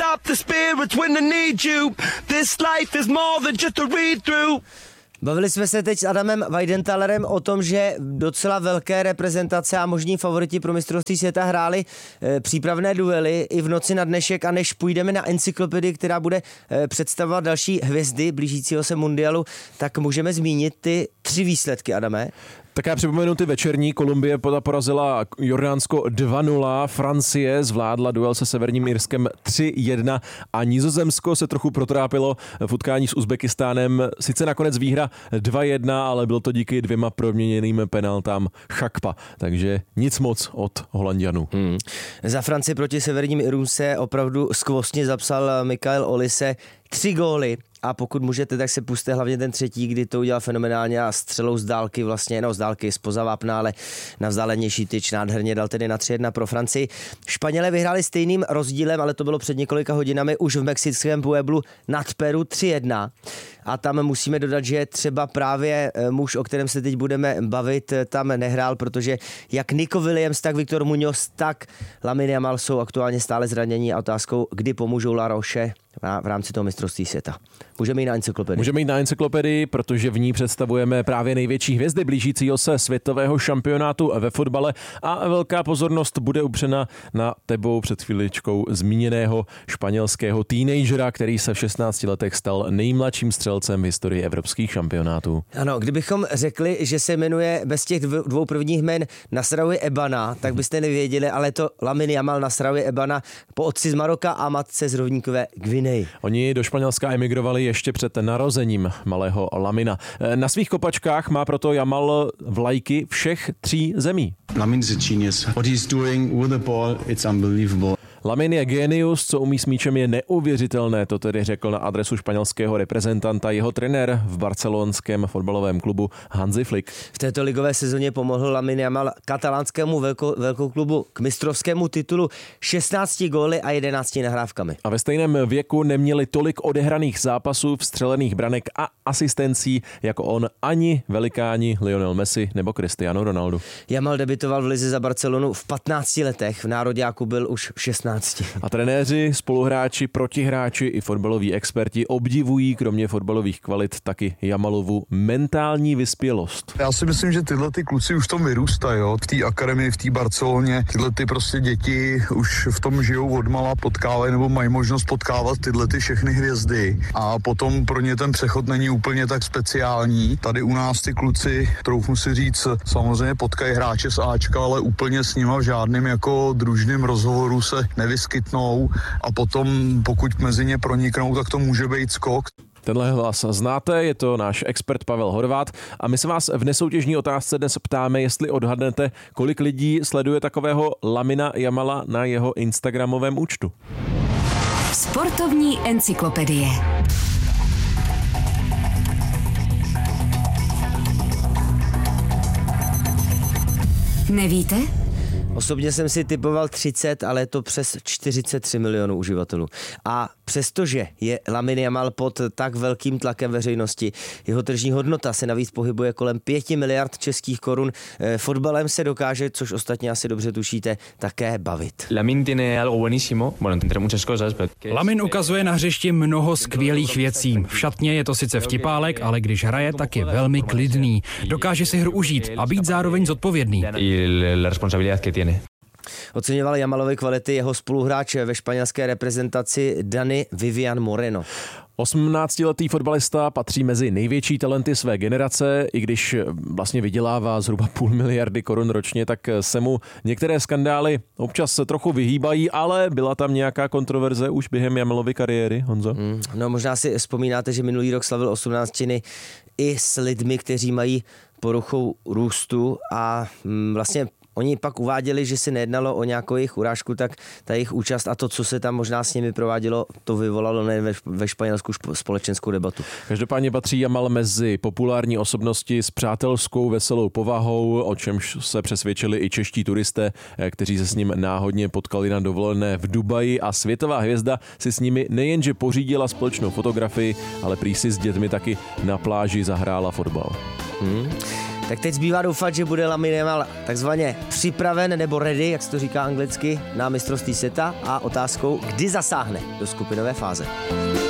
up the spirits when I need you. This life is more than just a read through. Bavili jsme se teď s Adamem Weidenthalerem o tom, že docela velké reprezentace a možní favoriti pro mistrovství světa hráli přípravné duely i v noci na dnešek, a než půjdeme na encyklopedii, která bude představovat další hvězdy blížícího se mundialu, tak můžeme zmínit ty 3 výsledky, Adame. Tak já připomenu ty večerní. Kolumbie porazila Jordánsko 2-0, Francie zvládla duel se Severním Irskem 3-1 a Nizozemsko se trochu protrápilo v utkání s Uzbekistánem. Sice nakonec výhra 2-1, ale bylo to díky 2 proměněným penaltám Chakpa, takže nic moc od Holanďanů. Za Francii proti Severním Irům se opravdu skvostně zapsal Mikael Olise, 3 góly. A pokud můžete, tak se pusťte hlavně ten 3., kdy to udělal fenomenálně a střelou z dálky, vlastně z dálky, zpoza vápna, ale na vzdálenější tyč nádherně dal tedy na 3-1 pro Francii. Španělé vyhráli stejným rozdílem, ale to bylo před několika hodinami už v mexickém Pueblu nad Peru 3-1. A tam musíme dodat, že třeba právě muž, o kterém se teď budeme bavit, tam nehrál, protože jak Nico Williams, tak Victor Muñoz, tak Lamine Yamal jsou aktuálně stále zranění a otázkou, kdy pomůžou La Roche v rámci toho mistrovství světa. Můžeme jít na encyklopedii. Můžeme jít na encyklopedii, protože v ní představujeme právě největší hvězdy blížícího se světového šampionátu ve fotbale a velká pozornost bude upřena na tebou před chviličkou zmíněného španělského teenagera, který se v 16 letech stal nejmladším střelcem v historii evropských šampionátů. Ano, kdybychom řekli, že se jmenuje bez těch 2 prvních jmen Nasraoui Ebana, tak byste nevěděli, ale to Lamine Yamal Nasraoui Ebana po otci z Maroka a matce z rovníkové Gvineji. Oni do Španělska emigrovali ještě před narozením malého Lamina. Na svých kopačkách má proto Yamal vlajky všech 3 zemí. Lamin's a genius. What he's doing with the ball, it's unbelievable. Lamin je génius, co umí s míčem je neuvěřitelné, to tedy řekl na adresu španělského reprezentanta jeho trenér v barcelonském fotbalovém klubu Hansi Flick. V této ligové sezóně pomohl Lamine Yamal katalánskému velkoklubu k mistrovskému titulu 16 góly a 11 nahrávkami. A ve stejném věku neměli tolik odehraných zápasů, vstřelených branek a asistencí jako on ani velikáni Lionel Messi nebo Cristiano Ronaldo. Yamal debitoval v lize za Barcelonu v 15 letech, v nároďáku byl už v 16. A trenéři, spoluhráči, protihráči i fotbaloví experti obdivují kromě fotbalových kvalit taky Yamalovu mentální vyspělost. Já si myslím, že tyhle ty kluci už v tom vyrůstají, v té akademii, v té Barceloně. Tyhle ty prostě děti už v tom žijou odmala, potkávají nebo mají možnost potkávat tyhle ty všechny hvězdy. A potom pro ně ten přechod není úplně tak speciální. Tady u nás ty kluci, troufnu si říct, samozřejmě potkají hráče z Ačka, ale úplně s nima v žádném jako družném rozhovoru se nevyskytnou a potom, pokud mezi ně proniknou, tak to může být skok. Tenhle hlas znáte, je to náš expert Pavel Horvát a my se vás v nesoutěžní otázce dnes ptáme, jestli odhadnete, kolik lidí sleduje takového Lamina Yamala na jeho instagramovém účtu. Sportovní encyklopedie. Nevíte? Osobně jsem si typoval 30, ale je to přes 43 milionů uživatelů. A přestože je Lamine Yamal pod tak velkým tlakem veřejnosti, jeho tržní hodnota se navíc pohybuje kolem 5 miliard českých korun. Fotbalem se dokáže, což ostatně asi dobře tušíte, také bavit. Lamin ukazuje na hřišti mnoho skvělých věcí. V šatně je to sice vtipálek, ale když hraje, tak je velmi klidný. Dokáže si hru užít a být zároveň zodpovědný. Oceňoval Yamalovy kvality jeho spoluhráč ve španělské reprezentaci Dani Vivian Moreno. 18-letý fotbalista patří mezi největší talenty své generace, i když vlastně vydělává zhruba 500 miliardy korun ročně, tak se mu některé skandály občas se trochu vyhýbají, ale byla tam nějaká kontroverze už během Yamalovy kariéry, Honzo? No možná si vzpomínáte, že minulý rok slavil 18 i s lidmi, kteří mají poruchu růstu a vlastně oni pak uváděli, že se nejednalo o nějakou jejich urážku, tak ta jejich účast a to, co se tam možná s nimi provádělo, to vyvolalo nejen ve Španělsku společenskou debatu. Každopádně patří Yamal mezi populární osobnosti s přátelskou, veselou povahou, o čemž se přesvědčili i čeští turisté, kteří se s ním náhodně potkali na dovolené v Dubaji a světová hvězda si s nimi nejenže pořídila společnou fotografii, ale prý si s dětmi taky na pláži zahrála fotbal. Tak teď zbývá doufat, že bude Lamine Yamal takzvaně připraven nebo ready, jak se to říká anglicky, na mistrovství světa a otázkou, kdy zasáhne do skupinové fáze.